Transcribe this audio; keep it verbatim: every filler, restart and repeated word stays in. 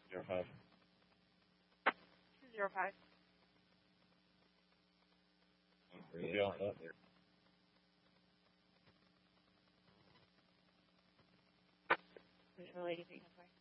Zero five. Two zero five. We'll be all set. There's a lady being halfway.